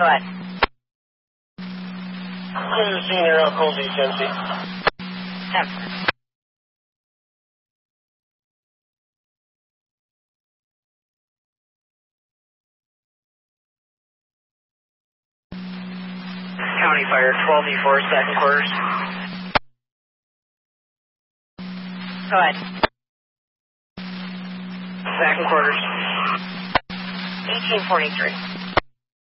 Go ahead. Clear the scene around Cold East, MC. 10. County Fire 12D4, second quarters. Go ahead. Second quarters. 1843.